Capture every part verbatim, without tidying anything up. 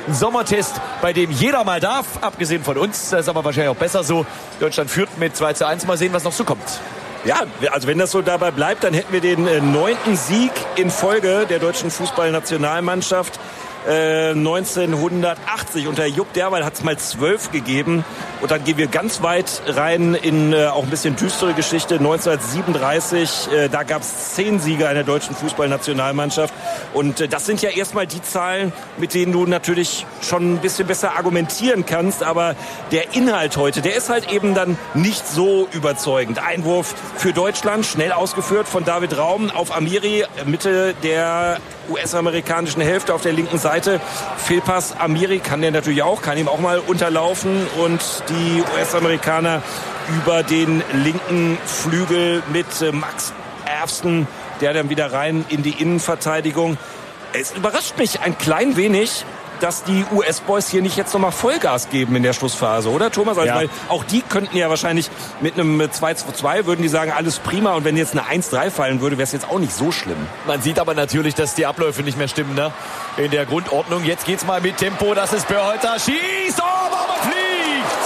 Ein Sommertest, bei dem jeder mal darf, abgesehen von uns. Das ist aber wahrscheinlich auch besser so. Deutschland führt mit zwei zu eins. Mal sehen, was noch so kommt. Ja, also wenn das so dabei bleibt, dann hätten wir den äh, neunten Sieg in Folge der deutschen Fußballnationalmannschaft. Äh, neunzehnhundertachtzig. Unter Jupp Derwall hat es mal zwölf gegeben. Und dann gehen wir ganz weit rein in äh, auch ein bisschen düstere Geschichte. neunzehnhundertsiebenunddreißig, äh, da gab es zehn Siege einer deutschen Fußballnationalmannschaft. Und äh, das sind ja erstmal die Zahlen, mit denen du natürlich schon ein bisschen besser argumentieren kannst. Aber der Inhalt heute, der ist halt eben dann nicht so überzeugend. Einwurf für Deutschland, schnell ausgeführt von David Raum auf Amiri, Mitte der U S-amerikanischen Hälfte auf der linken Seite. Fehlpass Amiri kann der natürlich auch, kann ihm auch mal unterlaufen und die U S-Amerikaner über den linken Flügel mit Max Erfsten, der dann wieder rein in die Innenverteidigung. Es überrascht mich ein klein wenig, dass die U S-Boys hier nicht jetzt nochmal Vollgas geben in der Schlussphase, oder Thomas? Also, ja. Weil auch die könnten ja wahrscheinlich mit einem zwei zu zwei würden die sagen, alles prima. Und wenn jetzt eine eins drei fallen würde, wäre es jetzt auch nicht so schlimm. Man sieht aber natürlich, dass die Abläufe nicht mehr stimmen, ne? In der Grundordnung. Jetzt geht's mal mit Tempo. Das ist Berhalter. Schießt, oh, aber fliegt!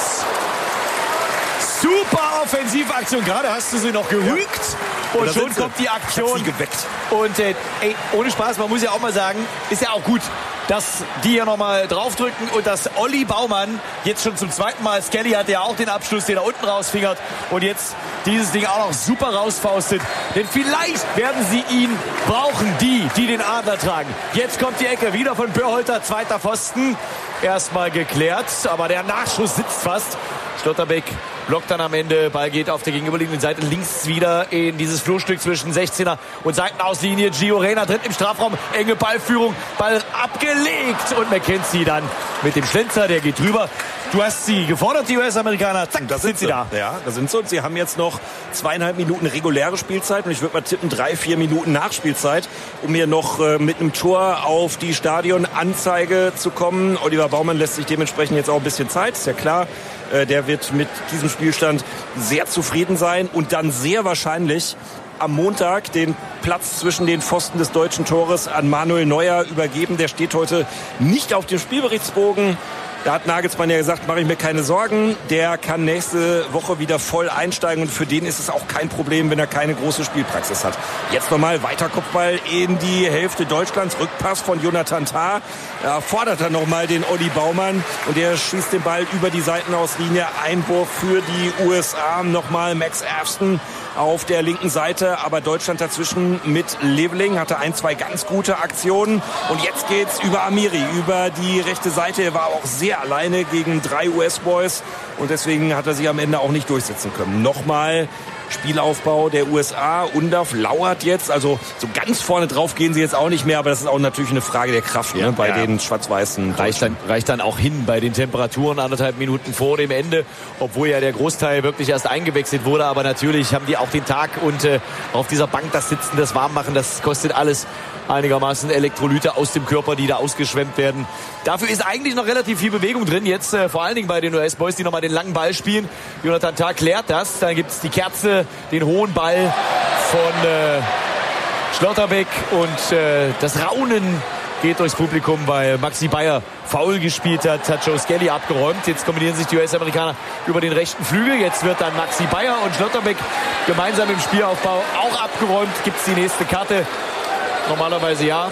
Super Offensivaktion. Gerade hast du sie noch gerügt. Und ja, schon kommt die Aktion. Ich hab sie geweckt. Und äh, ey, ohne Spaß, man muss ja auch mal sagen, ist ja auch gut, dass die hier nochmal draufdrücken und dass Olli Baumann jetzt schon zum zweiten Mal, Skelly hat ja auch den Abschluss, den er unten rausfingert und jetzt dieses Ding auch noch super rausfaustet. Denn vielleicht werden sie ihn brauchen, die, die den Adler tragen. Jetzt kommt die Ecke wieder von Berhalter, zweiter Pfosten. Erstmal geklärt, aber der Nachschuss sitzt fast. Schlotterbeck blockt dann am Ende, Ball geht auf der gegenüberliegenden Seite links wieder in dieses Flurstück zwischen sechzehner und Seitenauslinie. Gio Reyna tritt im Strafraum, enge Ballführung, Ball abgelegt und McKenzie dann mit dem Schlenzer, der geht drüber. Du hast sie gefordert, die U S-Amerikaner, zack, da sind sie da. Ja, da sind sie und sie haben jetzt noch zweieinhalb Minuten reguläre Spielzeit und ich würde mal tippen, drei, vier Minuten Nachspielzeit, um hier noch äh, mit einem Tor auf die Stadionanzeige zu kommen. Oliver Baumann lässt sich dementsprechend jetzt auch ein bisschen Zeit, ist ja klar. Der wird mit diesem Spielstand sehr zufrieden sein und dann sehr wahrscheinlich am Montag den Platz zwischen den Pfosten des deutschen Tores an Manuel Neuer übergeben. Der steht heute nicht auf dem Spielberichtsbogen. Da hat Nagelsmann ja gesagt, mache ich mir keine Sorgen. Der kann nächste Woche wieder voll einsteigen und für den ist es auch kein Problem, wenn er keine große Spielpraxis hat. Jetzt nochmal weiter Kopfball in die Hälfte Deutschlands. Rückpass von Jonathan Tah. Da fordert er nochmal den Olli Baumann und der schießt den Ball über die Seitenauslinie. Einwurf für die U S A. Nochmal Max Erfsten auf der linken Seite, aber Deutschland dazwischen mit Leveling hatte ein, zwei ganz gute Aktionen und jetzt geht's über Amiri, über die rechte Seite. Er war auch sehr alleine gegen drei U S-Boys und deswegen hat er sich am Ende auch nicht durchsetzen können. Nochmal Spielaufbau der U S A. Undav lauert jetzt, also so ganz vorne drauf gehen sie jetzt auch nicht mehr, aber das ist auch natürlich eine Frage der Kraft, ja, ne, bei ja. den schwarz-weißen. Reicht dann, reicht dann auch hin bei den Temperaturen anderthalb Minuten vor dem Ende, obwohl ja der Großteil wirklich erst eingewechselt wurde, aber natürlich haben die auch den Tag und äh, auf dieser Bank das Sitzen, das Warmmachen, das kostet alles einigermaßen Elektrolyte aus dem Körper, die da ausgeschwemmt werden. Dafür ist eigentlich noch relativ viel Bewegung drin. Jetzt äh, vor allen Dingen bei den U S-Boys, die nochmal den langen Ball spielen. Jonathan Tah klärt das. Dann gibt es die Kerze, den hohen Ball von äh, Schlotterbeck und äh, das Raunen geht durchs Publikum, weil Maxi Bayer faul gespielt hat, hat Joe Skelly abgeräumt. Jetzt kombinieren sich die U S-Amerikaner über den rechten Flügel. Jetzt wird dann Maxi Bayer und Schlotterbeck gemeinsam im Spielaufbau auch abgeräumt. Gibt es die nächste Karte? Normalerweise ja.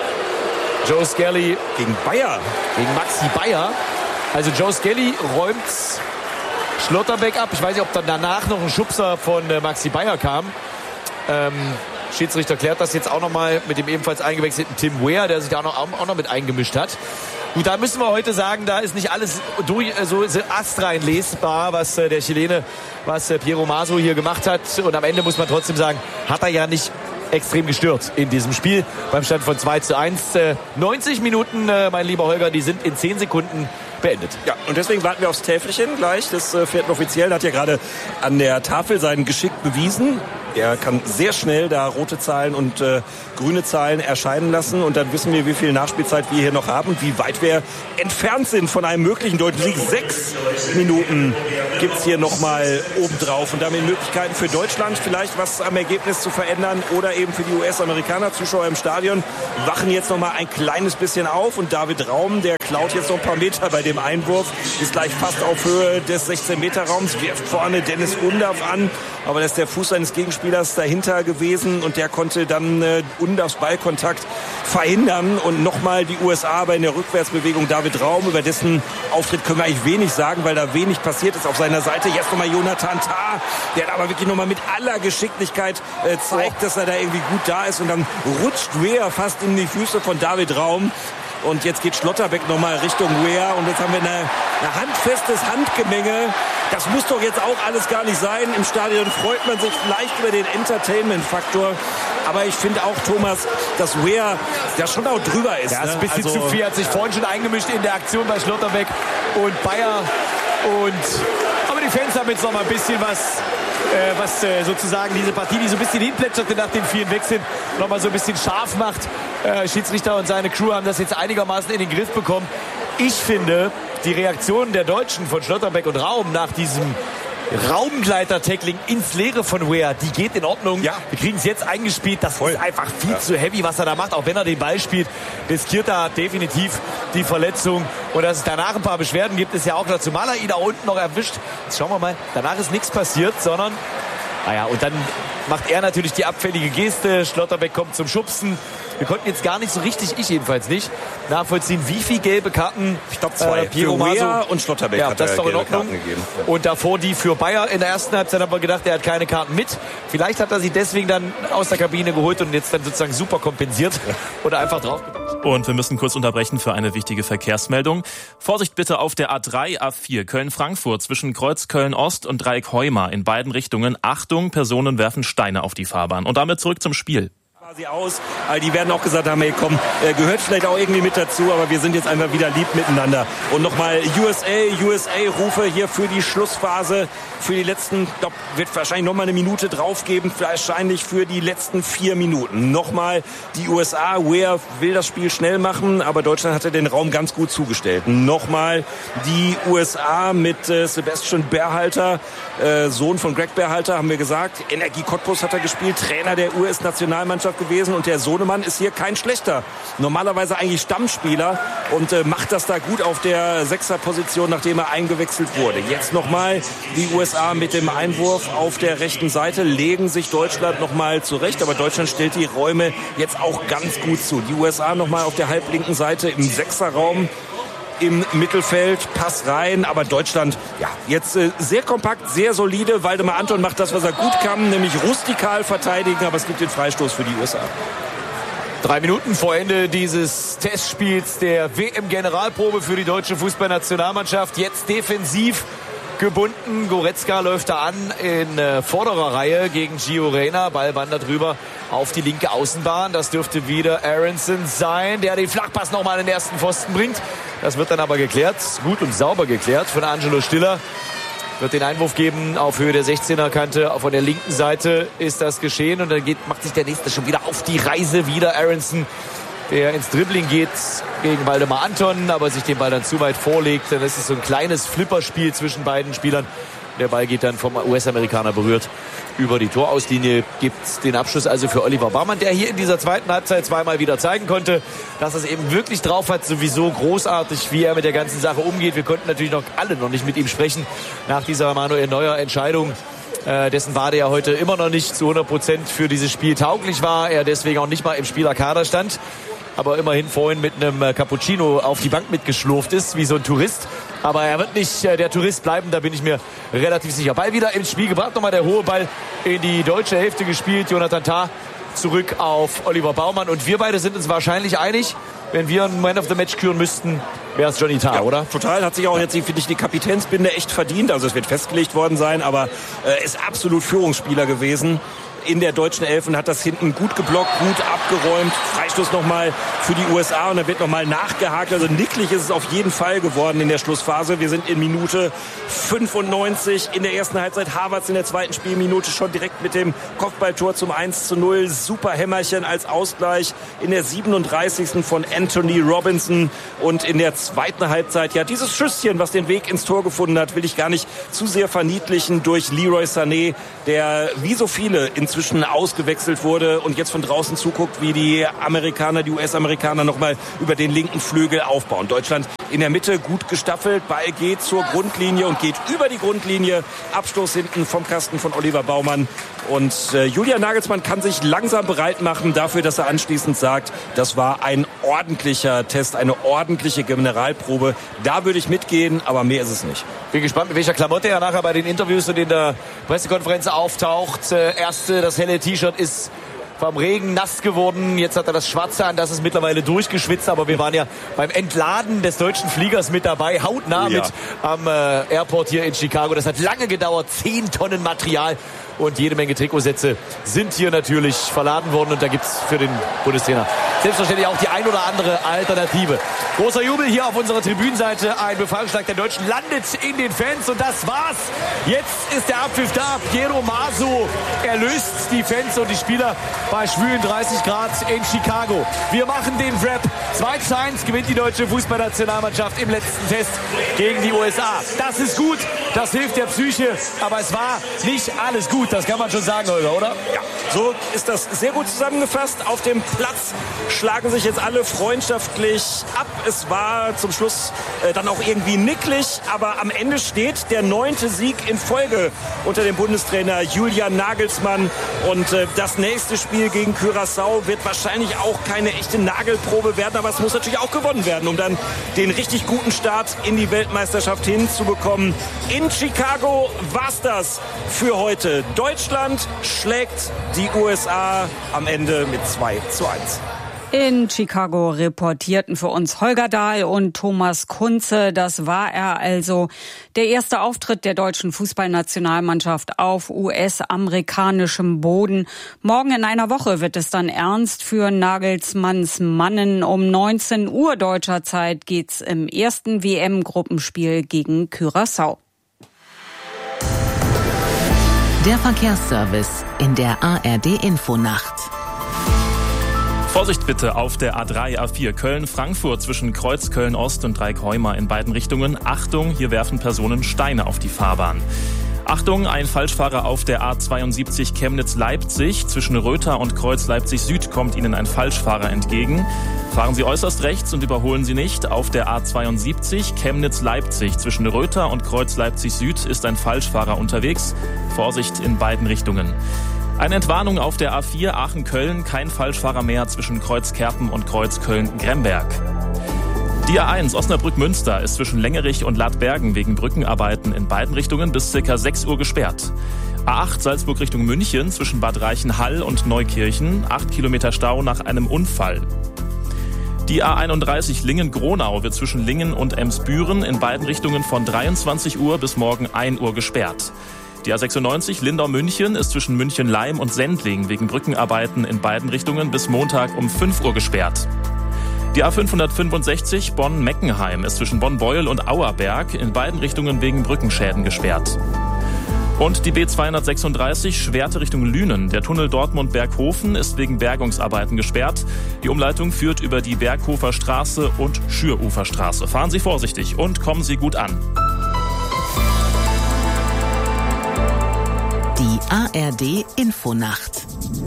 Joe Skelly gegen Bayer. Gegen Maxi Bayer. Also Joe Skelly räumt Schlotterbeck ab. Ich weiß nicht, ob dann danach noch ein Schubser von äh, Maxi Bayer kam. Ähm, Schiedsrichter klärt das jetzt auch nochmal mit dem ebenfalls eingewechselten Tim Weah, der sich da auch noch, auch noch mit eingemischt hat. Gut, da müssen wir heute sagen, da ist nicht alles durch, so astrein lesbar, was äh, der Chilene, was äh, Piero Maso hier gemacht hat. Und am Ende muss man trotzdem sagen, hat er ja nicht extrem gestört in diesem Spiel beim Stand von zwei zu eins. Äh, neunzig Minuten, äh, mein lieber Holger, die sind in zehn Sekunden beendet. Ja, und deswegen warten wir aufs Täfelchen gleich. Das äh, vierten Offiziellen hat ja gerade an der Tafel sein Geschick bewiesen. Er kann sehr schnell da rote Zahlen und äh, grüne Zahlen erscheinen lassen. Und dann wissen wir, wie viel Nachspielzeit wir hier noch haben und wie weit wir entfernt sind von einem möglichen deutschen Sieg. Sechs Minuten gibt es hier nochmal obendrauf. Und damit Möglichkeiten für Deutschland, vielleicht was am Ergebnis zu verändern oder eben für die U S-Amerikaner. Zuschauer im Stadion wachen jetzt nochmal ein kleines bisschen auf. Und David Raum, der klaut jetzt noch ein paar Meter bei dem Einwurf, ist gleich fast auf Höhe des sechzehn-Meter-Raums, wirft vorne Dennis Undav an. Aber das ist der Fuß seines Gegenspielers dahinter gewesen und der konnte dann äh, Undavs Ballkontakt verhindern. Und nochmal die U S A bei der Rückwärtsbewegung David Raum. Über dessen Auftritt können wir eigentlich wenig sagen, weil da wenig passiert ist auf seiner Seite. Jetzt nochmal Jonathan Tah, der aber wirklich nochmal mit aller Geschicklichkeit äh, zeigt, dass er da irgendwie gut da ist. Und dann rutscht Weah fast in die Füße von David Raum. Und jetzt geht Schlotterbeck nochmal Richtung Weah. Und jetzt haben wir eine, eine handfestes Handgemenge. Das muss doch jetzt auch alles gar nicht sein. Im Stadion freut man sich vielleicht über den Entertainment-Faktor. Aber ich finde auch, Thomas, dass Weah ja schon auch drüber ist. Ja, ist ein ne? bisschen also zu viel. Hat sich vorhin schon eingemischt in der Aktion bei Schlotterbeck und Bayer. Und aber die Fans haben jetzt noch mal ein bisschen was, äh, was äh, sozusagen diese Partie, die so ein bisschen hinplätscherte nach den vielen Wechseln, noch mal so ein bisschen scharf macht. Äh, Schiedsrichter und seine Crew haben das jetzt einigermaßen in den Griff bekommen. Ich finde, die Reaktion der Deutschen von Schlotterbeck und Raum nach diesem Raumgleiter-Tackling ins Leere von Weah, die geht in Ordnung. Ja. Wir kriegen es jetzt eingespielt. Das Voll. ist einfach viel ja. zu heavy, was er da macht. Auch wenn er den Ball spielt, riskiert er definitiv die Verletzung. Und dass es danach ein paar Beschwerden gibt, ist ja auch klar. Zumal er ihn da unten noch erwischt. Jetzt schauen wir mal. Danach ist nichts passiert, sondern naja, und dann macht er natürlich die abfällige Geste. Schlotterbeck kommt zum Schubsen. Wir konnten jetzt gar nicht so richtig, ich jedenfalls nicht, nachvollziehen, wie viele gelbe Karten. Ich glaube zwei. Äh, Piero für Weah und Schlotterbeck ja, hat das ist doch in gelbe Ordnung. Karten gegeben. Und davor die für Bayer in der ersten Halbzeit, haben wir gedacht, er hat keine Karten mit. Vielleicht hat er sie deswegen dann aus der Kabine geholt und jetzt dann sozusagen super kompensiert oder einfach drauf. Und wir müssen kurz unterbrechen für eine wichtige Verkehrsmeldung. Vorsicht bitte auf der A drei, A vier Köln-Frankfurt zwischen Kreuz Köln-Ost und Dreieck Heuma in beiden Richtungen. Achtung, Personen werfen Steine auf die Fahrbahn. Und damit zurück zum Spiel. Sie aus, also die werden auch gesagt haben, hey komm, äh, gehört vielleicht auch irgendwie mit dazu, aber wir sind jetzt einfach wieder lieb miteinander. Und nochmal U S A, U S A-Rufe hier für die Schlussphase, für die letzten, ich glaube, wird wahrscheinlich nochmal eine Minute drauf geben, wahrscheinlich für die letzten vier Minuten. Nochmal die U S A, Weah will das Spiel schnell machen, aber Deutschland hatte den Raum ganz gut zugestellt. Nochmal die U S A mit äh, Sebastian Berhalter, äh, Sohn von Greg Berhalter, haben wir gesagt. Energie Cottbus hat er gespielt, Trainer der U S-Nationalmannschaft gewesen und der Sohnemann ist hier kein schlechter. Normalerweise eigentlich Stammspieler und äh, macht das da gut auf der Sechserposition, nachdem er eingewechselt wurde. Jetzt nochmal die U S A mit dem Einwurf auf der rechten Seite, legen sich Deutschland nochmal zurecht, aber Deutschland stellt die Räume jetzt auch ganz gut zu. Die U S A nochmal auf der halblinken Seite im Sechserraum. Im Mittelfeld, Pass rein, aber Deutschland, ja, jetzt äh, sehr kompakt, sehr solide. Waldemar Anton macht das, was er gut kann, nämlich rustikal verteidigen, aber es gibt den Freistoß für die U S A. Drei Minuten vor Ende dieses Testspiels der W M-Generalprobe für die deutsche Fußballnationalmannschaft. Jetzt defensiv gebunden. Goretzka läuft da an in äh, vorderer Reihe gegen Gio Reyna. Ball wandert rüber auf die linke Außenbahn. Das dürfte wieder Aronson sein, der den Flachpass nochmal in den ersten Pfosten bringt. Das wird dann aber geklärt, gut und sauber geklärt von Angelo Stiller. Wird den Einwurf geben auf Höhe der sechzehner-Kante. Von der linken Seite ist das geschehen und dann geht, macht sich der Nächste schon wieder auf die Reise. Wieder Aronson, der ins Dribbling geht gegen Waldemar Anton, aber sich den Ball dann zu weit vorlegt. Dann ist es so ein kleines Flipperspiel zwischen beiden Spielern. Der Ball geht dann vom U S-Amerikaner berührt über die Torauslinie. Gibt den Abschluss also für Oliver Baumann, der hier in dieser zweiten Halbzeit zweimal wieder zeigen konnte, dass er es eben wirklich drauf hat. Sowieso großartig, wie er mit der ganzen Sache umgeht. Wir konnten natürlich noch alle noch nicht mit ihm sprechen nach dieser Manuel Neuer Entscheidung. Äh, dessen Wade ja heute immer noch nicht zu hundert Prozent für dieses Spiel tauglich war. Er deswegen auch nicht mal im Spielerkader stand. Aber immerhin vorhin mit einem Cappuccino auf die Bank mitgeschlurft ist, wie so ein Tourist. Aber er wird nicht äh, der Tourist bleiben, da bin ich mir relativ sicher. Ball wieder ins Spiel gebracht, nochmal der hohe Ball in die deutsche Hälfte gespielt. Jonathan Tah zurück auf Oliver Baumann. Und wir beide sind uns wahrscheinlich einig, wenn wir einen Man of the Match küren müssten, wäre es Johnny Tah, ja, oder? Total, hat sich auch jetzt, finde ich, die Kapitänsbinde echt verdient. Also es wird festgelegt worden sein, aber äh, ist absolut Führungsspieler gewesen. in der deutschen Elf und hat das hinten gut geblockt, gut abgeräumt. Freistoß nochmal für die U S A und dann wird nochmal nachgehakt. Also nicklig ist es auf jeden Fall geworden in der Schlussphase. Wir sind in Minute fünfundneunzig in der ersten Halbzeit. Havertz in der zweiten Spielminute schon direkt mit dem Kopfballtor zum eins zu null. Super Hämmerchen als Ausgleich in der siebenunddreißigsten von Anthony Robinson. Und in der zweiten Halbzeit, ja, dieses Schüsschen, was den Weg ins Tor gefunden hat, will ich gar nicht zu sehr verniedlichen, durch Leroy Sané, der wie so viele inzwischen ausgewechselt wurde und jetzt von draußen zuguckt, wie die Amerikaner, die U S-Amerikaner nochmal über den linken Flügel aufbauen. Deutschland in der Mitte gut gestaffelt, Ball geht zur Grundlinie und geht über die Grundlinie. Abstoß hinten vom Kasten von Oliver Baumann. Und äh, Julian Nagelsmann kann sich langsam bereit machen dafür, dass er anschließend sagt, das war ein ordentlicher Test, eine ordentliche Generalprobe. Da würde ich mitgehen, aber mehr ist es nicht. Bin gespannt, mit welcher Klamotte er nachher bei den Interviews und in der Pressekonferenz auftaucht. Äh, erste, das helle T-Shirt ist vom Regen nass geworden. Jetzt hat er das Schwarze an, das ist mittlerweile durchgeschwitzt. Aber wir waren ja beim Entladen des deutschen Fliegers mit dabei, hautnah oh ja. mit am äh, Airport hier in Chicago. Das hat lange gedauert, zehn Tonnen Material. Und jede Menge Trikotsätze sind hier natürlich verladen worden. Und da gibt's für den Bundestrainer selbstverständlich auch die ein oder andere Alternative. Großer Jubel hier auf unserer Tribünenseite. Ein Befreiungsschlag der Deutschen landet in den Fans. Und das war's. Jetzt ist der Abpfiff da. Piero Maso erlöst die Fans und die Spieler bei schwülen dreißig Grad in Chicago. Wir machen den Wrap. zwei zu eins gewinnt die deutsche Fußballnationalmannschaft im letzten Test gegen die U S A. Das ist gut. Das hilft der Psyche. Aber es war nicht alles gut. Das kann man schon sagen, Holger, oder? Ja, so ist das sehr gut zusammengefasst. Auf dem Platz schlagen sich jetzt alle freundschaftlich ab. Es war zum Schluss äh, dann auch irgendwie nicklig, aber am Ende steht der neunte Sieg in Folge unter dem Bundestrainer Julian Nagelsmann. Und äh, das nächste Spiel gegen Curaçao wird wahrscheinlich auch keine echte Nagelprobe werden, aber es muss natürlich auch gewonnen werden, um dann den richtig guten Start in die Weltmeisterschaft hinzubekommen. In Chicago war's das für heute. Deutschland schlägt die U S A am Ende mit zwei zu eins. In Chicago reportierten für uns Holger Dahl und Thomas Kunze. Das war er also, der erste Auftritt der deutschen Fußballnationalmannschaft auf U S-amerikanischem Boden. Morgen in einer Woche wird es dann ernst für Nagelsmanns Mannen. Um neunzehn Uhr deutscher Zeit geht's im ersten W M-Gruppenspiel gegen Curaçao. Der Verkehrsservice in der A R D-Infonacht. Vorsicht bitte auf der A drei, A vier Köln-Frankfurt zwischen Kreuz Köln-Ost und Dreieck-Heuma in beiden Richtungen. Achtung, hier werfen Personen Steine auf die Fahrbahn. Achtung, ein Falschfahrer auf der A zweiundsiebzig Chemnitz-Leipzig. Zwischen Rötha und Kreuz Leipzig-Süd kommt Ihnen ein Falschfahrer entgegen. Fahren Sie äußerst rechts und überholen Sie nicht. Auf der A zweiundsiebzig Chemnitz-Leipzig zwischen Rötha und Kreuz Leipzig-Süd ist ein Falschfahrer unterwegs. Vorsicht in beiden Richtungen. Eine Entwarnung auf der A vier Aachen-Köln. Kein Falschfahrer mehr zwischen Kreuz Kerpen und Kreuz Köln-Gremberg. Die A eins Osnabrück-Münster ist zwischen Längerich und Ladbergen wegen Brückenarbeiten in beiden Richtungen bis ca. sechs Uhr gesperrt. A acht Salzburg Richtung München zwischen Bad Reichenhall und Neukirchen. acht Kilometer Stau nach einem Unfall. Die A einunddreißig Lingen-Gronau wird zwischen Lingen und Emsbüren in beiden Richtungen von dreiundzwanzig Uhr bis morgen ein Uhr gesperrt. Die A sechsundneunzig Lindau-München ist zwischen München-Leim und Sendling wegen Brückenarbeiten in beiden Richtungen bis Montag um fünf Uhr gesperrt. Die A fünfhundertfünfundsechzig Bonn-Meckenheim ist zwischen Bonn-Beuel und Auerberg in beiden Richtungen wegen Brückenschäden gesperrt. Und die B zweihundertsechsunddreißig Schwerte Richtung Lünen. Der Tunnel Dortmund-Berghofen ist wegen Bergungsarbeiten gesperrt. Die Umleitung führt über die Berghofer Straße und Schüruferstraße. Fahren Sie vorsichtig und kommen Sie gut an. Die A R D-Infonacht.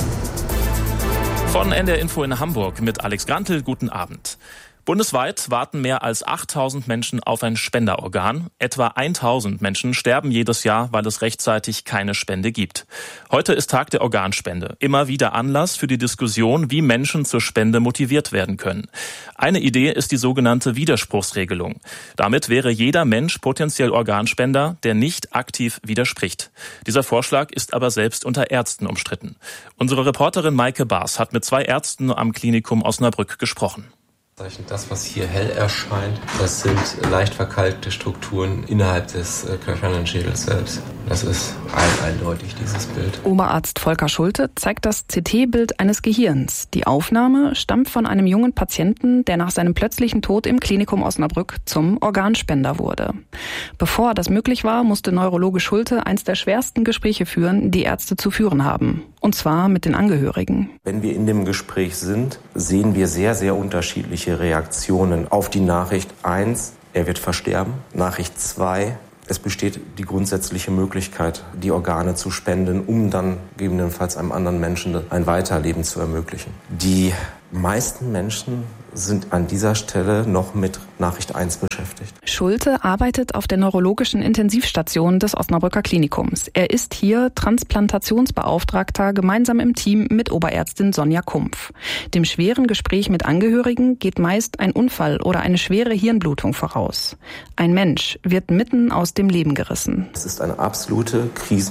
Von N D R Info in Hamburg mit Alex Grantel. Guten Abend. Bundesweit warten mehr als achttausend Menschen auf ein Spenderorgan. Etwa tausend Menschen sterben jedes Jahr, weil es rechtzeitig keine Spende gibt. Heute ist Tag der Organspende. Immer wieder Anlass für die Diskussion, wie Menschen zur Spende motiviert werden können. Eine Idee ist die sogenannte Widerspruchsregelung. Damit wäre jeder Mensch potenziell Organspender, der nicht aktiv widerspricht. Dieser Vorschlag ist aber selbst unter Ärzten umstritten. Unsere Reporterin Maike Baas hat mit zwei Ärzten am Klinikum Osnabrück gesprochen. Das, was hier hell erscheint, das sind leicht verkalkte Strukturen innerhalb des äh, Cranienschädels selbst. Das ist ein, eindeutig, dieses Bild. Oberarzt Volker Schulte zeigt das C T-Bild eines Gehirns. Die Aufnahme stammt von einem jungen Patienten, der nach seinem plötzlichen Tod im Klinikum Osnabrück zum Organspender wurde. Bevor das möglich war, musste Neurologe Schulte eins der schwersten Gespräche führen, die Ärzte zu führen haben. Und zwar mit den Angehörigen. Wenn wir in dem Gespräch sind, sehen wir sehr, sehr unterschiedliche Reaktionen auf die Nachricht eins, er wird versterben. Nachricht zwei, es besteht die grundsätzliche Möglichkeit, die Organe zu spenden, um dann gegebenenfalls einem anderen Menschen ein Weiterleben zu ermöglichen. Die meisten Menschen sind an dieser Stelle noch mit Nachricht eins beschäftigt. Schulte arbeitet auf der neurologischen Intensivstation des Osnabrücker Klinikums. Er ist hier Transplantationsbeauftragter gemeinsam im Team mit Oberärztin Sonja Kumpf. Dem schweren Gespräch mit Angehörigen geht meist ein Unfall oder eine schwere Hirnblutung voraus. Ein Mensch wird mitten aus dem Leben gerissen. Es ist eine absolute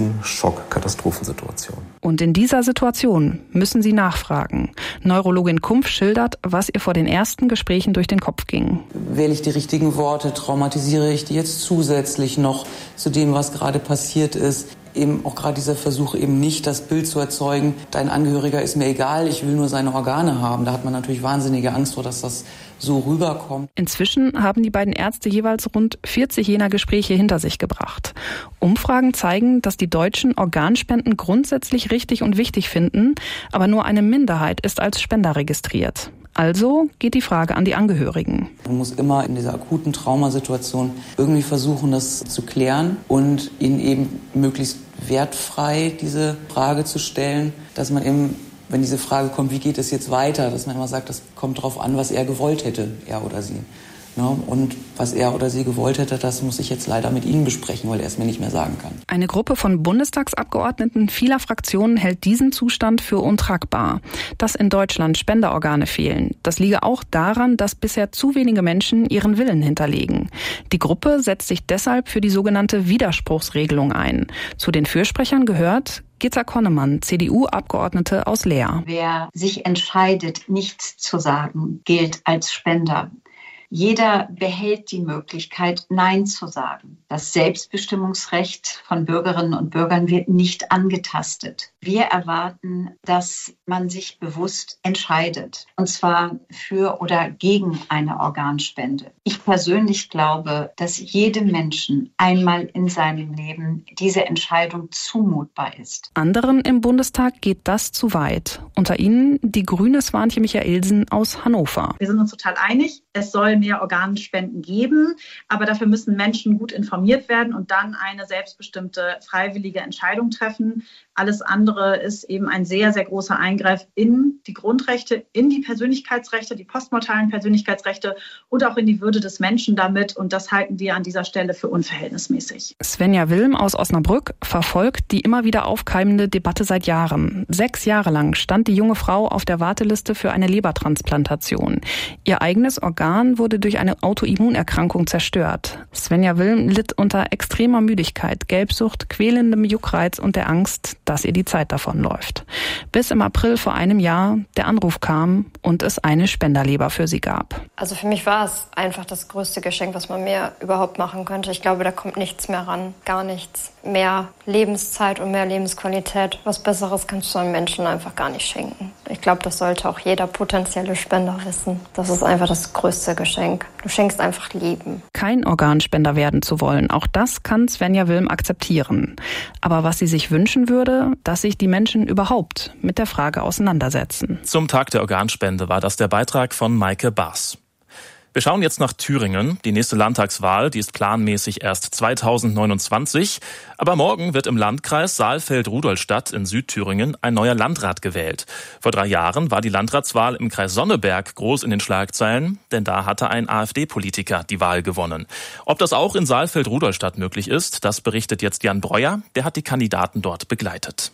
Krisen-Schock-Katastrophensituation. Und in dieser Situation müssen sie nachfragen. Neurologin Kumpf schildert, was ihr vor den ersten Gesprächen durch den Kopf ging. Wähle ich die richtigen Worte? Traumatisiere ich die jetzt zusätzlich noch zu dem, was gerade passiert ist? Eben auch gerade dieser Versuch, eben nicht das Bild zu erzeugen, dein Angehöriger ist mir egal, ich will nur seine Organe haben. Da hat man natürlich wahnsinnige Angst vor, dass das so rüberkommt. Inzwischen haben die beiden Ärzte jeweils rund vierzig jener Gespräche hinter sich gebracht. Umfragen zeigen, dass die Deutschen Organspenden grundsätzlich richtig und wichtig finden, aber nur eine Minderheit ist als Spender registriert. Also geht die Frage an die Angehörigen. Man muss immer in dieser akuten Traumasituation irgendwie versuchen, das zu klären und ihnen eben möglichst wertfrei diese Frage zu stellen, dass man eben, wenn diese Frage kommt, wie geht es jetzt weiter, dass man immer sagt, das kommt darauf an, was er gewollt hätte, er oder sie. Ja, und was er oder sie gewollt hätte, das muss ich jetzt leider mit Ihnen besprechen, weil er es mir nicht mehr sagen kann. Eine Gruppe von Bundestagsabgeordneten vieler Fraktionen hält diesen Zustand für untragbar. Dass in Deutschland Spenderorgane fehlen, das liege auch daran, dass bisher zu wenige Menschen ihren Willen hinterlegen. Die Gruppe setzt sich deshalb für die sogenannte Widerspruchsregelung ein. Zu den Fürsprechern gehört Gitta Konnemann, C D U-Abgeordnete aus Leer. Wer sich entscheidet, nichts zu sagen, gilt als Spender. Jeder behält die Möglichkeit, Nein zu sagen. Das Selbstbestimmungsrecht von Bürgerinnen und Bürgern wird nicht angetastet. Wir erwarten, dass man sich bewusst entscheidet, und zwar für oder gegen eine Organspende. Ich persönlich glaube, dass jedem Menschen einmal in seinem Leben diese Entscheidung zumutbar ist. Anderen im Bundestag geht das zu weit. Unter ihnen die grüne Swantje Michaelsen aus Hannover. Wir sind uns total einig, es soll mehr Organspenden geben, aber dafür müssen Menschen gut informiert werden und dann eine selbstbestimmte, freiwillige Entscheidung treffen. Alles andere ist eben ein sehr, sehr großer Eingriff in die Grundrechte, in die Persönlichkeitsrechte, die postmortalen Persönlichkeitsrechte und auch in die Würde des Menschen damit. Und das halten wir an dieser Stelle für unverhältnismäßig. Svenja Wilm aus Osnabrück verfolgt die immer wieder aufkeimende Debatte seit Jahren. Sechs Jahre lang stand die junge Frau auf der Warteliste für eine Lebertransplantation. Ihr eigenes Organ wurde durch eine Autoimmunerkrankung zerstört. Svenja Wilm litt unter extremer Müdigkeit, Gelbsucht, quälendem Juckreiz und der Angst, dass ihr die Zeit davonläuft. Bis im April vor einem Jahr der Anruf kam und es eine Spenderleber für sie gab. Also für mich war es einfach das größte Geschenk, was man mir überhaupt machen könnte. Ich glaube, da kommt nichts mehr ran, gar nichts. Mehr Lebenszeit und mehr Lebensqualität. Was Besseres kannst du einem Menschen einfach gar nicht schenken. Ich glaube, das sollte auch jeder potenzielle Spender wissen. Das ist einfach das größte Geschenk. Du schenkst einfach Leben. Kein Organspender werden zu wollen, auch das kann Svenja Wilm akzeptieren. Aber was sie sich wünschen würde, dass sich die Menschen überhaupt mit der Frage auseinandersetzen. Zum Tag der Organspende war das der Beitrag von Maike Baas. Wir schauen jetzt nach Thüringen. Die nächste Landtagswahl, die ist planmäßig erst zweitausendneunundzwanzig. Aber morgen wird im Landkreis Saalfeld-Rudolstadt in Südthüringen ein neuer Landrat gewählt. Vor drei Jahren war die Landratswahl im Kreis Sonneberg groß in den Schlagzeilen, denn da hatte ein AfD-Politiker die Wahl gewonnen. Ob das auch in Saalfeld-Rudolstadt möglich ist, das berichtet jetzt Jan Breuer. Der hat die Kandidaten dort begleitet.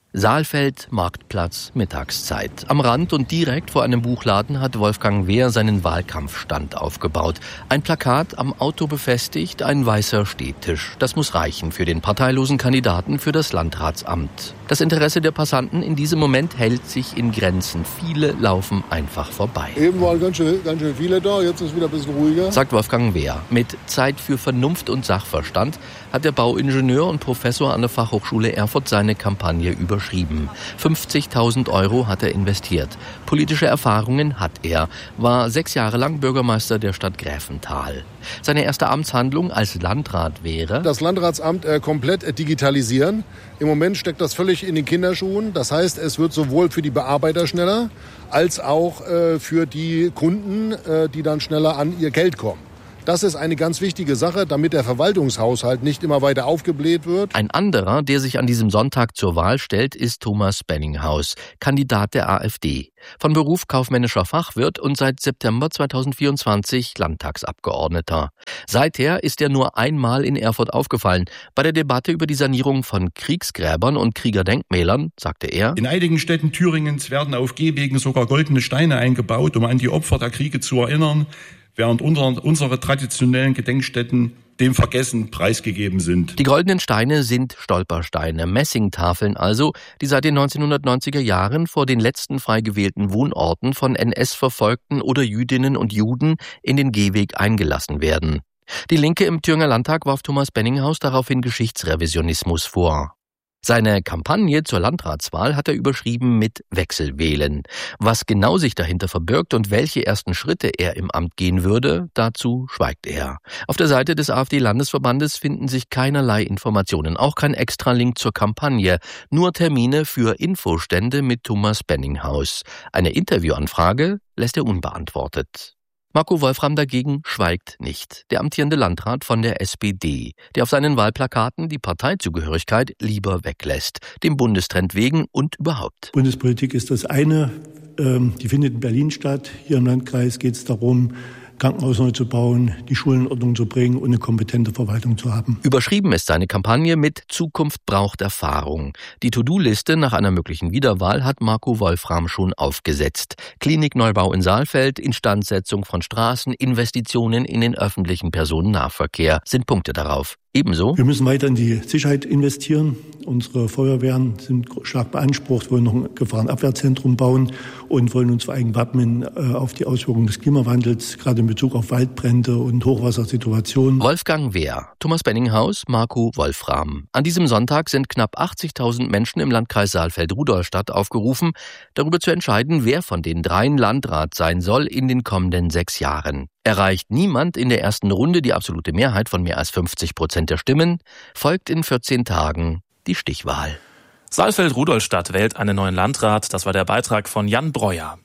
Saalfeld, Marktplatz, Mittagszeit. Am Rand und direkt vor einem Buchladen hat Wolfgang Wehr seinen Wahlkampfstand aufgebaut. Ein Plakat am Auto befestigt, ein weißer Stehtisch. Das muss reichen für den parteilosen Kandidaten für das Landratsamt. Das Interesse der Passanten in diesem Moment hält sich in Grenzen. Viele laufen einfach vorbei. Eben waren ganz schön, ganz schön viele da, jetzt ist wieder ein bisschen ruhiger. Sagt Wolfgang Wehr. Mit Zeit für Vernunft und Sachverstand hat der Bauingenieur und Professor an der Fachhochschule Erfurt seine Kampagne überschrieben. fünfzigtausend Euro hat er investiert. Politische Erfahrungen hat er, war sechs Jahre lang Bürgermeister der Stadt Gräfental. Seine erste Amtshandlung als Landrat wäre: das Landratsamt äh, komplett äh, digitalisieren. Im Moment steckt das völlig in den Kinderschuhen. Das heißt, es wird sowohl für die Bearbeiter schneller, als auch äh, für die Kunden, äh, die dann schneller an ihr Geld kommen. Das ist eine ganz wichtige Sache, damit der Verwaltungshaushalt nicht immer weiter aufgebläht wird. Ein anderer, der sich an diesem Sonntag zur Wahl stellt, ist Thomas Benninghaus, Kandidat der AfD. Von Beruf kaufmännischer Fachwirt und seit September zweitausendvierundzwanzig Landtagsabgeordneter. Seither ist er nur einmal in Erfurt aufgefallen. Bei der Debatte über die Sanierung von Kriegsgräbern und Kriegerdenkmälern sagte er: In einigen Städten Thüringens werden auf Gehwegen sogar goldene Steine eingebaut, um an die Opfer der Kriege zu erinnern, während unsere traditionellen Gedenkstätten dem Vergessen preisgegeben sind. Die goldenen Steine sind Stolpersteine, Messingtafeln also, die seit den neunzehnhundertneunziger Jahren vor den letzten frei gewählten Wohnorten von N S-Verfolgten oder Jüdinnen und Juden in den Gehweg eingelassen werden. Die Linke im Thüringer Landtag warf Thomas Benninghaus daraufhin Geschichtsrevisionismus vor. Seine Kampagne zur Landratswahl hat er überschrieben mit Wechselwählen. Was genau sich dahinter verbirgt und welche ersten Schritte er im Amt gehen würde, dazu schweigt er. Auf der Seite des AfD-Landesverbandes finden sich keinerlei Informationen, auch kein Extralink zur Kampagne, nur Termine für Infostände mit Thomas Benninghaus. Eine Interviewanfrage lässt er unbeantwortet. Marco Wolfram dagegen schweigt nicht, der amtierende Landrat von der S P D, der auf seinen Wahlplakaten die Parteizugehörigkeit lieber weglässt, dem Bundestrend wegen und überhaupt. Bundespolitik ist das eine, die findet in Berlin statt. Hier im Landkreis geht es darum, Krankenhaus neu zu bauen, die Schulen in Ordnung zu bringen und eine kompetente Verwaltung zu haben. Überschrieben ist seine Kampagne mit Zukunft braucht Erfahrung. Die To-Do-Liste nach einer möglichen Wiederwahl hat Marco Wolfram schon aufgesetzt. Klinikneubau in Saalfeld, Instandsetzung von Straßen, Investitionen in den öffentlichen Personennahverkehr sind Punkte darauf. Ebenso: wir müssen weiter in die Sicherheit investieren. Unsere Feuerwehren sind stark beansprucht, wollen noch ein Gefahrenabwehrzentrum bauen und wollen uns vor allem wappnen auf die Auswirkungen des Klimawandels, gerade in Bezug auf Waldbrände und Hochwassersituationen. Wolfgang Wehr, Thomas Benninghaus, Marco Wolfram. An diesem Sonntag sind knapp achtzigtausend Menschen im Landkreis Saalfeld-Rudolstadt aufgerufen, darüber zu entscheiden, wer von den dreien Landrat sein soll in den kommenden sechs Jahren. Erreicht niemand in der ersten Runde die absolute Mehrheit von mehr als fünfzig Prozent der Stimmen, folgt in vierzehn Tagen die Stichwahl. Saalfeld-Rudolstadt wählt einen neuen Landrat. Das war der Beitrag von Jan Breuer.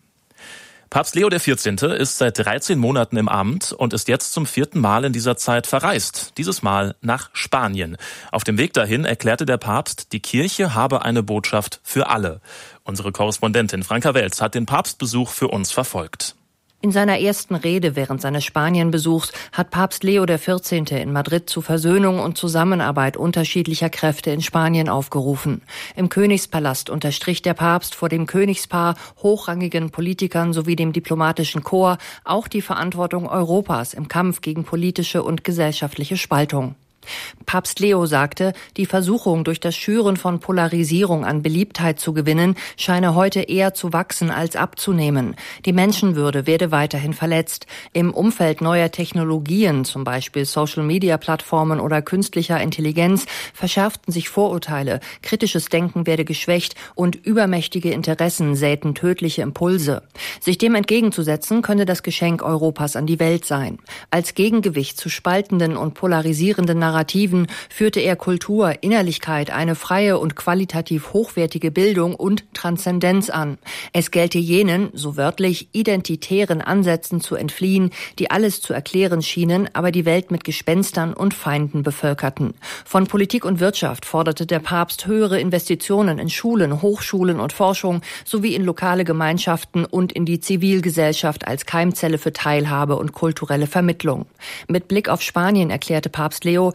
Papst Leo der vierzehnte. ist seit dreizehn Monaten im Amt und ist jetzt zum vierten Mal in dieser Zeit verreist. Dieses Mal nach Spanien. Auf dem Weg dahin erklärte der Papst, die Kirche habe eine Botschaft für alle. Unsere Korrespondentin Franka Welz hat den Papstbesuch für uns verfolgt. In seiner ersten Rede während seines Spanienbesuchs hat Papst Leo der vierzehnte. in Madrid zu Versöhnung und Zusammenarbeit unterschiedlicher Kräfte in Spanien aufgerufen. Im Königspalast unterstrich der Papst vor dem Königspaar, hochrangigen Politikern sowie dem diplomatischen Korps auch die Verantwortung Europas im Kampf gegen politische und gesellschaftliche Spaltung. Papst Leo sagte, die Versuchung, durch das Schüren von Polarisierung an Beliebtheit zu gewinnen, scheine heute eher zu wachsen als abzunehmen. Die Menschenwürde werde weiterhin verletzt. Im Umfeld neuer Technologien, zum Beispiel Social-Media-Plattformen oder künstlicher Intelligenz, verschärften sich Vorurteile, kritisches Denken werde geschwächt und übermächtige Interessen säten tödliche Impulse. Sich dem entgegenzusetzen, könne das Geschenk Europas an die Welt sein. Als Gegengewicht zu spaltenden und polarisierenden Narrativen Narrativen führte er Kultur, Innerlichkeit, eine freie und qualitativ hochwertige Bildung und Transzendenz an. Es gelte jenen, so wörtlich, identitären Ansätzen zu entfliehen, die alles zu erklären schienen, aber die Welt mit Gespenstern und Feinden bevölkerten. Von Politik und Wirtschaft forderte der Papst höhere Investitionen in Schulen, Hochschulen und Forschung sowie in lokale Gemeinschaften und in die Zivilgesellschaft als Keimzelle für Teilhabe und kulturelle Vermittlung. Mit Blick auf Spanien erklärte Papst Leo,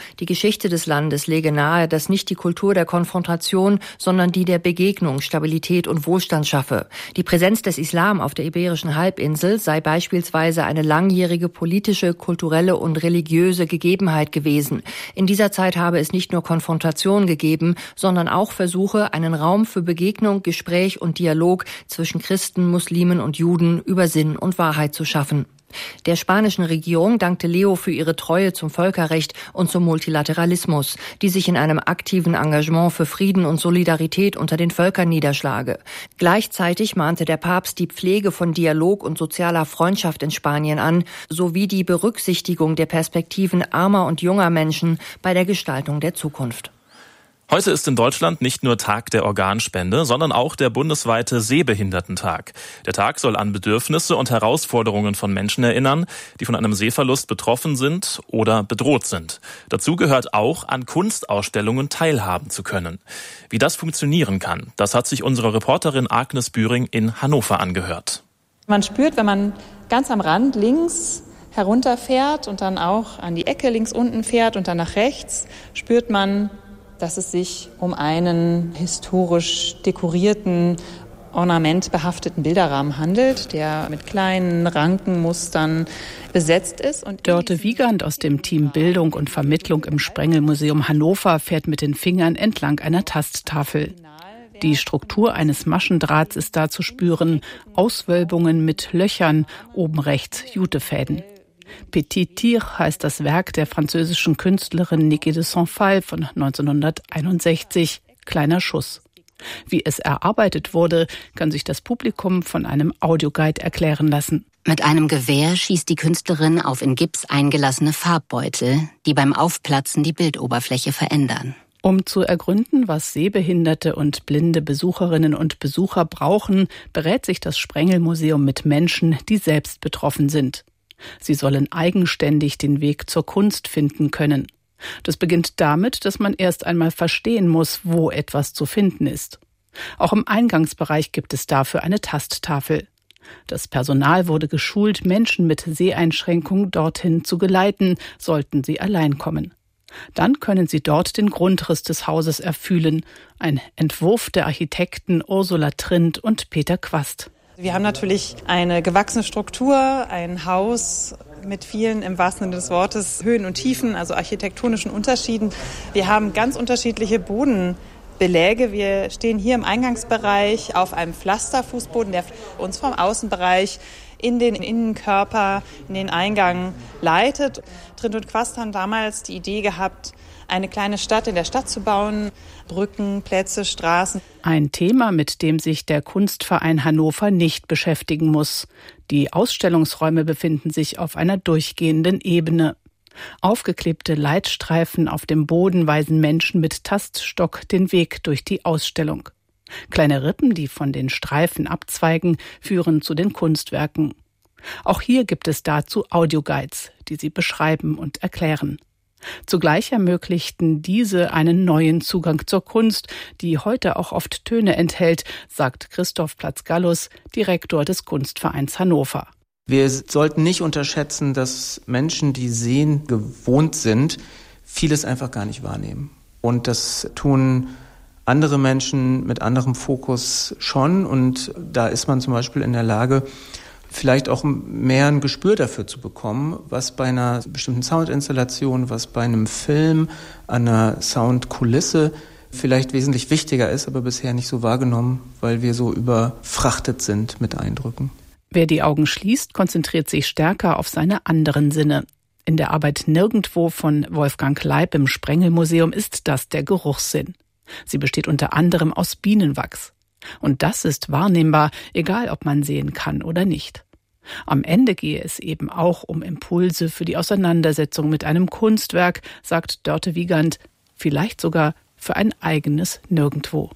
Die Geschichte des Landes lege nahe, dass nicht die Kultur der Konfrontation, sondern die der Begegnung Stabilität und Wohlstand schaffe. Die Präsenz des Islam auf der Iberischen Halbinsel sei beispielsweise eine langjährige politische, kulturelle und religiöse Gegebenheit gewesen. In dieser Zeit habe es nicht nur Konfrontation gegeben, sondern auch Versuche, einen Raum für Begegnung, Gespräch und Dialog zwischen Christen, Muslimen und Juden über Sinn und Wahrheit zu schaffen. Der spanischen Regierung dankte Leo für ihre Treue zum Völkerrecht und zum Multilateralismus, die sich in einem aktiven Engagement für Frieden und Solidarität unter den Völkern niederschlage. Gleichzeitig mahnte der Papst die Pflege von Dialog und sozialer Freundschaft in Spanien an, sowie die Berücksichtigung der Perspektiven armer und junger Menschen bei der Gestaltung der Zukunft. Heute ist in Deutschland nicht nur Tag der Organspende, sondern auch der bundesweite Sehbehindertentag. Der Tag soll an Bedürfnisse und Herausforderungen von Menschen erinnern, die von einem Sehverlust betroffen sind oder bedroht sind. Dazu gehört auch, an Kunstausstellungen teilhaben zu können. Wie das funktionieren kann, das hat sich unsere Reporterin Agnes Bühring in Hannover angehört. Man spürt, wenn man ganz am Rand links herunterfährt und dann auch an die Ecke links unten fährt und dann nach rechts, spürt man, dass es sich um einen historisch dekorierten, ornamentbehafteten Bilderrahmen handelt, der mit kleinen Rankenmustern besetzt ist. Und Dörte Wiegand aus dem Team Bildung und Vermittlung im Sprengelmuseum Hannover fährt mit den Fingern entlang einer Tasttafel. Die Struktur eines Maschendrahts ist da zu spüren, Auswölbungen mit Löchern, oben rechts Jutefäden. Petit Tir heißt das Werk der französischen Künstlerin Niki de Saint-Phalle von neunzehnhunderteinundsechzig, Kleiner Schuss. Wie es erarbeitet wurde, kann sich das Publikum von einem Audioguide erklären lassen. Mit einem Gewehr schießt die Künstlerin auf in Gips eingelassene Farbbeutel, die beim Aufplatzen die Bildoberfläche verändern. Um zu ergründen, was sehbehinderte und blinde Besucherinnen und Besucher brauchen, berät sich das Sprengelmuseum mit Menschen, die selbst betroffen sind. Sie sollen eigenständig den Weg zur Kunst finden können. Das beginnt damit, dass man erst einmal verstehen muss, wo etwas zu finden ist. Auch im Eingangsbereich gibt es dafür eine Tasttafel. Das Personal wurde geschult, Menschen mit Seheinschränkung dorthin zu geleiten, sollten sie allein kommen. Dann können sie dort den Grundriss des Hauses erfühlen. Ein Entwurf der Architekten Ursula Trint und Peter Quast. Wir haben natürlich eine gewachsene Struktur, ein Haus mit vielen, im wahrsten Sinne des Wortes, Höhen und Tiefen, also architektonischen Unterschieden. Wir haben ganz unterschiedliche Bodenbeläge. Wir stehen hier im Eingangsbereich auf einem Pflasterfußboden, der uns vom Außenbereich in den Innenkörper, in den Eingang leitet. Trint und Quast haben damals die Idee gehabt, eine kleine Stadt in der Stadt zu bauen, Brücken, Plätze, Straßen. Ein Thema, mit dem sich der Kunstverein Hannover nicht beschäftigen muss. Die Ausstellungsräume befinden sich auf einer durchgehenden Ebene. Aufgeklebte Leitstreifen auf dem Boden weisen Menschen mit Taststock den Weg durch die Ausstellung. Kleine Rippen, die von den Streifen abzweigen, führen zu den Kunstwerken. Auch hier gibt es dazu Audioguides, die sie beschreiben und erklären. Zugleich ermöglichten diese einen neuen Zugang zur Kunst, die heute auch oft Töne enthält, sagt Christoph Platz-Gallus, Direktor des Kunstvereins Hannover. Wir sollten nicht unterschätzen, dass Menschen, die sehen gewohnt sind, vieles einfach gar nicht wahrnehmen. Und das tun andere Menschen mit anderem Fokus schon. Und da ist man zum Beispiel in der Lage, vielleicht auch mehr ein Gespür dafür zu bekommen, was bei einer bestimmten Soundinstallation, was bei einem Film, einer Soundkulisse vielleicht wesentlich wichtiger ist, aber bisher nicht so wahrgenommen, weil wir so überfrachtet sind mit Eindrücken. Wer die Augen schließt, konzentriert sich stärker auf seine anderen Sinne. In der Arbeit Nirgendwo von Wolfgang Leib im Sprengelmuseum ist das der Geruchssinn. Sie besteht unter anderem aus Bienenwachs. Und das ist wahrnehmbar, egal ob man sehen kann oder nicht. Am Ende gehe es eben auch um Impulse für die Auseinandersetzung mit einem Kunstwerk, sagt Dörte Wiegand, vielleicht sogar für ein eigenes Nirgendwo.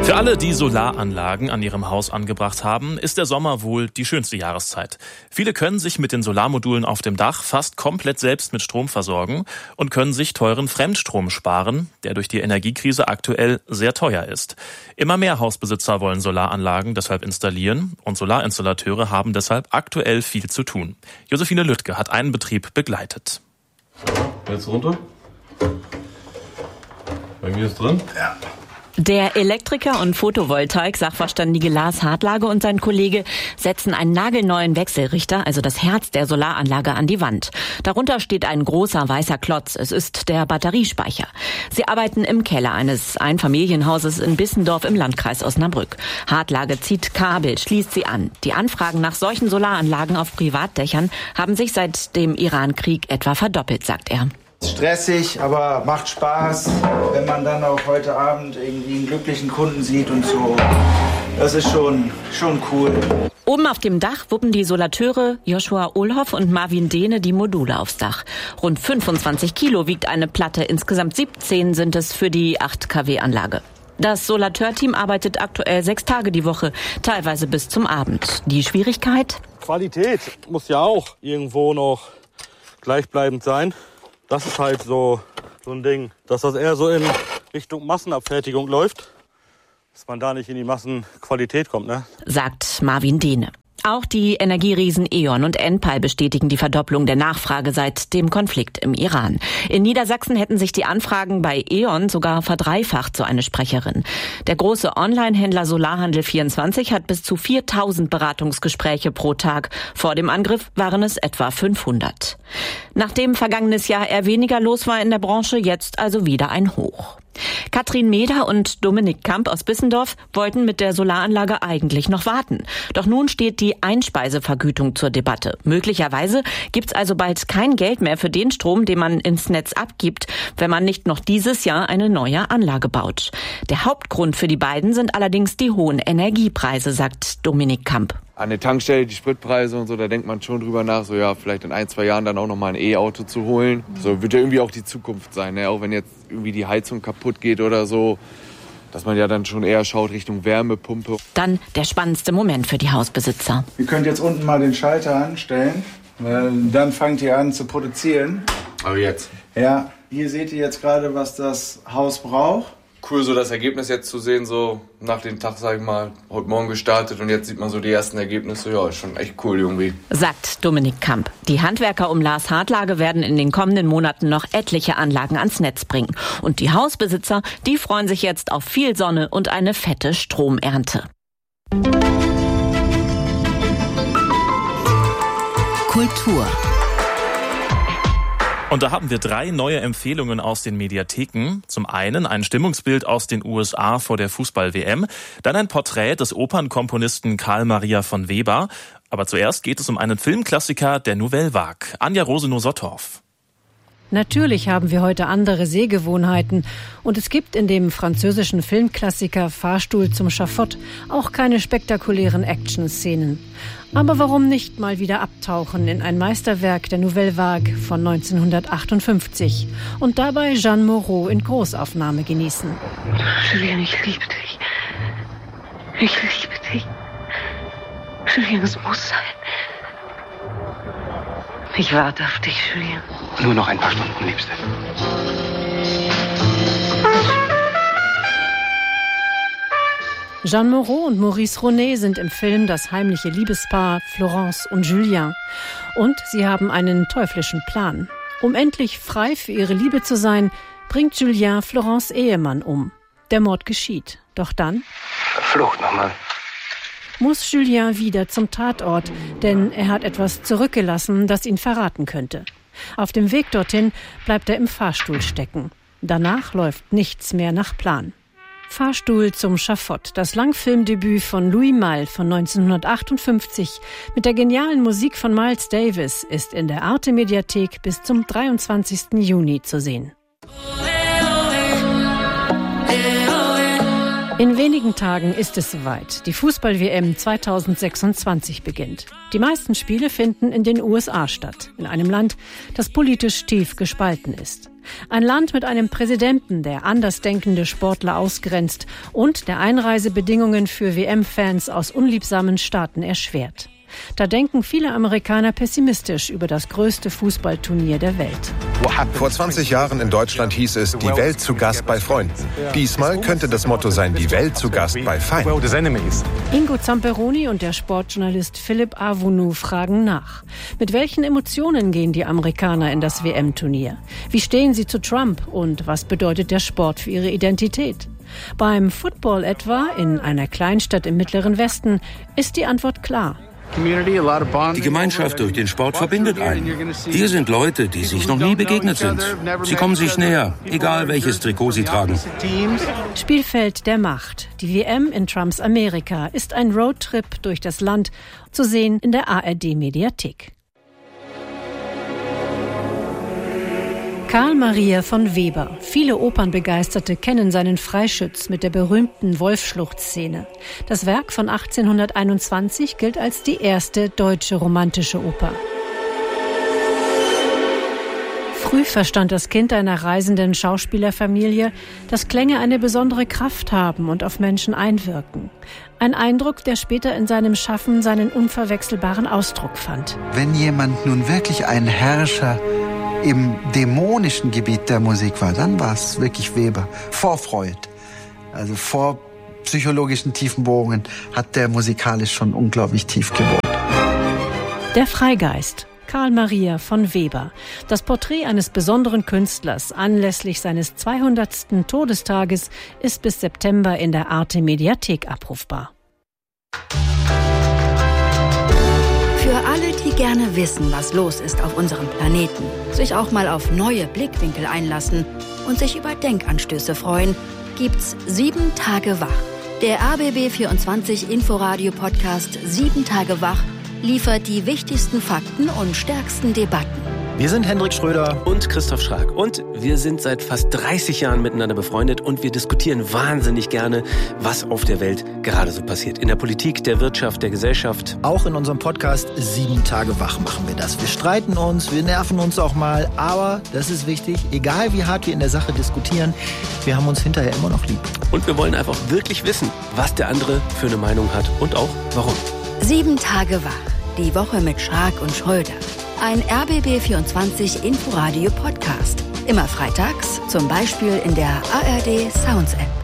Für alle, die Solaranlagen an ihrem Haus angebracht haben, ist der Sommer wohl die schönste Jahreszeit. Viele können sich mit den Solarmodulen auf dem Dach fast komplett selbst mit Strom versorgen und können sich teuren Fremdstrom sparen, der durch die Energiekrise aktuell sehr teuer ist. Immer mehr Hausbesitzer wollen Solaranlagen deshalb installieren und Solarinstallateure haben deshalb aktuell viel zu tun. Josephine Lüttke hat einen Betrieb begleitet. Jetzt runter. Bei mir ist drin. Ja. Der Elektriker und Photovoltaik-Sachverständige Lars Hartlage und sein Kollege setzen einen nagelneuen Wechselrichter, also das Herz der Solaranlage, an die Wand. Darunter steht ein großer weißer Klotz. Es ist der Batteriespeicher. Sie arbeiten im Keller eines Einfamilienhauses in Bissendorf im Landkreis Osnabrück. Hartlage zieht Kabel, schließt sie an. Die Anfragen nach solchen Solaranlagen auf Privatdächern haben sich seit dem Iran-Krieg etwa verdoppelt, sagt er. Stressig, aber macht Spaß, wenn man dann auch heute Abend irgendwie einen glücklichen Kunden sieht und so. Das ist schon, schon cool. Oben auf dem Dach wuppen die Solateure Joshua Ohlhoff und Marvin Dehne die Module aufs Dach. Rund fünfundzwanzig Kilo wiegt eine Platte, insgesamt siebzehn sind es für die acht Kilowatt Anlage. Das Solateurteam arbeitet aktuell sechs Tage die Woche, teilweise bis zum Abend. Die Schwierigkeit? Qualität muss ja auch irgendwo noch gleichbleibend sein. Das ist halt so, so ein Ding, dass das eher so in Richtung Massenabfertigung läuft, dass man da nicht in die Massenqualität kommt, ne? Sagt Marvin Dehne. Auch die Energieriesen E.ON und Enpal bestätigen die Verdopplung der Nachfrage seit dem Konflikt im Iran. In Niedersachsen hätten sich die Anfragen bei E.ON sogar verdreifacht, so eine Sprecherin. Der große Online-Händler Solarhandel vierundzwanzig hat bis zu viertausend Beratungsgespräche pro Tag. Vor dem Angriff waren es etwa fünfhundert. Nachdem vergangenes Jahr eher weniger los war in der Branche, jetzt also wieder ein Hoch. Katrin Meder und Dominik Kamp aus Bissendorf wollten mit der Solaranlage eigentlich noch warten. Doch nun steht die Einspeisevergütung zur Debatte. Möglicherweise gibt's also bald kein Geld mehr für den Strom, den man ins Netz abgibt, wenn man nicht noch dieses Jahr eine neue Anlage baut. Der Hauptgrund für die beiden sind allerdings die hohen Energiepreise, sagt Dominik Kamp. An der Tankstelle die Spritpreise und so, da denkt man schon drüber nach, so ja, vielleicht in ein, zwei Jahren dann auch noch mal ein E-Auto zu holen. So wird ja irgendwie auch die Zukunft sein, ne? Auch wenn jetzt irgendwie die Heizung kaputt geht oder so, dass man ja dann schon eher schaut Richtung Wärmepumpe. Dann der spannendste Moment für die Hausbesitzer. Ihr könnt jetzt unten mal den Schalter anstellen, weil dann fangt ihr an zu produzieren. Aber jetzt? Ja, hier seht ihr jetzt gerade, was das Haus braucht. Cool, so das Ergebnis jetzt zu sehen, so nach dem Tag, sag ich mal, heute Morgen gestartet und jetzt sieht man so die ersten Ergebnisse. Ja, ist schon echt cool irgendwie. Sagt Dominik Kamp. Die Handwerker um Lars Hartlage werden in den kommenden Monaten noch etliche Anlagen ans Netz bringen. Und die Hausbesitzer, die freuen sich jetzt auf viel Sonne und eine fette Stromernte. Kultur. Und da haben wir drei neue Empfehlungen aus den Mediatheken. Zum einen ein Stimmungsbild aus den U S A vor der Fußball-W M, dann ein Porträt des Opernkomponisten Karl Maria von Weber. Aber zuerst geht es um einen Filmklassiker der Nouvelle Vague. Anja Rosenow-Sottorf. Natürlich haben wir heute andere Sehgewohnheiten und es gibt in dem französischen Filmklassiker Fahrstuhl zum Schafott auch keine spektakulären Action-Szenen. Aber warum nicht mal wieder abtauchen in ein Meisterwerk der Nouvelle Vague von neunzehnhundertachtundfünfzig und dabei Jeanne Moreau in Großaufnahme genießen. Julien, ich liebe dich. Ich liebe dich. Julien, es muss sein. Ich warte auf dich, Julien. Nur noch ein paar Stunden, Liebste. Jeanne Moreau und Maurice Ronet sind im Film das heimliche Liebespaar Florence und Julien. Und sie haben einen teuflischen Plan. Um endlich frei für ihre Liebe zu sein, bringt Julien Florence' Ehemann um. Der Mord geschieht. Doch dann Flucht nochmal. Muss Julien wieder zum Tatort, denn er hat etwas zurückgelassen, das ihn verraten könnte. Auf dem Weg dorthin bleibt er im Fahrstuhl stecken. Danach läuft nichts mehr nach Plan. Fahrstuhl zum Schafott, das Langfilmdebüt von Louis Malle von neunzehnhundertachtundfünfzig mit der genialen Musik von Miles Davis ist in der Arte-Mediathek bis zum dreiundzwanzigsten Juni zu sehen. In wenigen Tagen ist es soweit. Die Fußball-W M zweitausendsechsundzwanzig beginnt. Die meisten Spiele finden in den U S A statt, in einem Land, das politisch tief gespalten ist. Ein Land mit einem Präsidenten, der andersdenkende Sportler ausgrenzt und der Einreisebedingungen für W M-Fans aus unliebsamen Staaten erschwert. Da denken viele Amerikaner pessimistisch über das größte Fußballturnier der Welt. Vor zwanzig Jahren in Deutschland hieß es, die Welt zu Gast bei Freunden. Diesmal könnte das Motto sein, die Welt zu Gast bei Feinden. Ingo Zamperoni und der Sportjournalist Philipp Avunu fragen nach. Mit welchen Emotionen gehen die Amerikaner in das W M-Turnier? Wie stehen sie zu Trump und was bedeutet der Sport für ihre Identität? Beim Football etwa, in einer Kleinstadt im Mittleren Westen, ist die Antwort klar. Die Gemeinschaft durch den Sport verbindet einen. Hier sind Leute, die sich noch nie begegnet sind. Sie kommen sich näher, egal welches Trikot sie tragen. Spielfeld der Macht. Die W M in Trumps Amerika ist ein Roadtrip durch das Land, zu sehen in der A R D-Mediathek. Karl Maria von Weber. Viele Opernbegeisterte kennen seinen Freischütz mit der berühmten Wolfsschlucht-Szene. Das Werk von achtzehnhunderteinundzwanzig gilt als die erste deutsche romantische Oper. Früh verstand das Kind einer reisenden Schauspielerfamilie, dass Klänge eine besondere Kraft haben und auf Menschen einwirken. Ein Eindruck, der später in seinem Schaffen seinen unverwechselbaren Ausdruck fand. Wenn jemand nun wirklich ein Herrscher im dämonischen Gebiet der Musik war, dann war es wirklich Weber. Vor Freud, also vor psychologischen Tiefenbohrungen, hat der musikalisch schon unglaublich tief gebohrt. Der Freigeist, Karl Maria von Weber. Das Porträt eines besonderen Künstlers anlässlich seines zweihundertsten Todestages ist bis September in der Arte Mediathek abrufbar. Für alle, die gerne wissen, was los ist auf unserem Planeten, sich auch mal auf neue Blickwinkel einlassen und sich über Denkanstöße freuen, gibt's Sieben Tage wach. Der A B B vierundzwanzig Inforadio-Podcast Sieben Tage wach liefert die wichtigsten Fakten und stärksten Debatten. Wir sind Hendrik Schröder und Christoph Schrag und wir sind seit fast dreißig Jahren miteinander befreundet und wir diskutieren wahnsinnig gerne, was auf der Welt gerade so passiert. In der Politik, der Wirtschaft, der Gesellschaft. Auch in unserem Podcast Sieben Tage wach machen wir das. Wir streiten uns, wir nerven uns auch mal, aber das ist wichtig, egal wie hart wir in der Sache diskutieren, wir haben uns hinterher immer noch lieb. Und wir wollen einfach wirklich wissen, was der andere für eine Meinung hat und auch warum. Sieben Tage wach, die Woche mit Schrag und Schröder. Ein R B B vierundzwanzig Inforadio Podcast. Immer freitags, zum Beispiel in der A R D Sounds App.